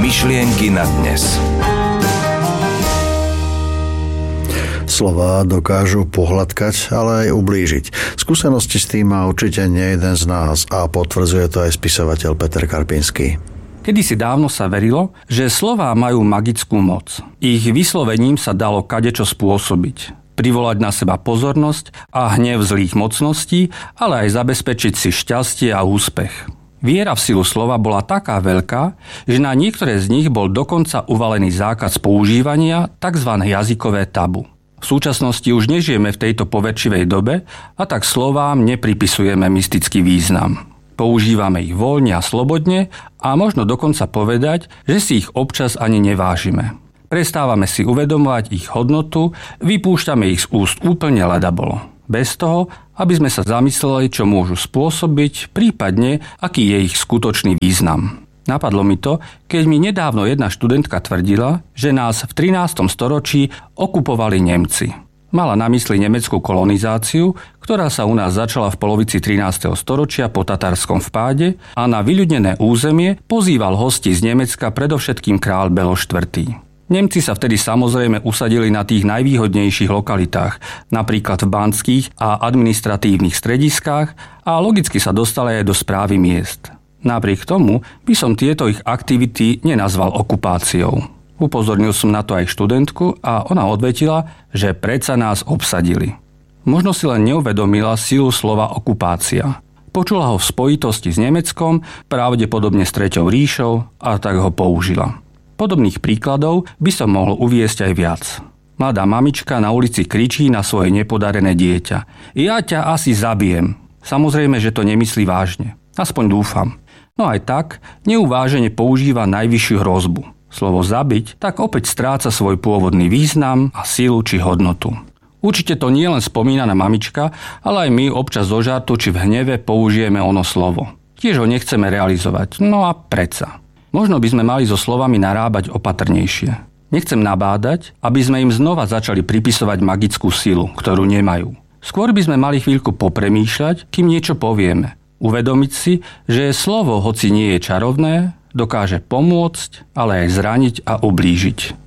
Myšlienky na dnes. Slová dokážu pohľadkať, ale aj ublížiť. Skúsenosti s tým má určite nie jeden z nás a potvrdzuje to aj spisovateľ Peter Karpinský. Kedysi dávno sa verilo, že slová majú magickú moc. Ich vyslovením sa dalo kadečo spôsobiť. Privolať na seba pozornosť a hnev zlých mocností, ale aj zabezpečiť si šťastie a úspech. Viera v silu slova bola taká veľká, že na niektoré z nich bol dokonca uvalený zákaz používania, tzv. Jazykové tabu. V súčasnosti už nežijeme v tejto poverčivej dobe a tak slovám nepripisujeme mystický význam. Používame ich voľne a slobodne a možno dokonca povedať, že si ich občas ani nevážime. Prestávame si uvedomovať ich hodnotu, vypúšťame ich z úst úplne ledabolo. Bez toho, aby sme sa zamysleli, čo môžu spôsobiť, prípadne aký je ich skutočný význam. Napadlo mi to, keď mi nedávno jedna študentka tvrdila, že nás v 13. storočí okupovali Nemci. Mala na mysli nemeckú kolonizáciu, ktorá sa u nás začala v polovici 13. storočia po tatarskom vpáde a na vyľudnené územie pozýval hostí z Nemecka predovšetkým kráľ Belo IV. Nemci sa vtedy samozrejme usadili na tých najvýhodnejších lokalitách, napríklad v banských a administratívnych strediskách a logicky sa dostali aj do správy miest. Napriek tomu by som tieto ich aktivity nenazval okupáciou. Upozornil som na to aj študentku a ona odvetila, že predsa nás obsadili. Možno si len neuvedomila silu slova okupácia. Počula ho v spojitosti s Nemeckom, pravdepodobne s Treťou ríšou a tak ho použila. Podobných príkladov by som mohol uviesť aj viac. Mladá mamička na ulici kričí na svoje nepodarené dieťa. Ja ťa asi zabijem. Samozrejme, že to nemyslí vážne. Aspoň dúfam. No aj tak, neuvážene používa najvyššiu hrozbu. Slovo zabiť tak opäť stráca svoj pôvodný význam a silu či hodnotu. Určite to nie len spomínaná mamička, ale aj my občas zo žartu či v hneve použijeme ono slovo. Tiež ho nechceme realizovať, no a predsa. Možno by sme mali so slovami narábať opatrnejšie. Nechcem nabádať, aby sme im znova začali pripisovať magickú silu, ktorú nemajú. Skôr by sme mali chvíľku popremýšľať, kým niečo povieme. Uvedomiť si, že slovo, hoci nie je čarovné, dokáže pomôcť, ale aj zraniť a ublížiť.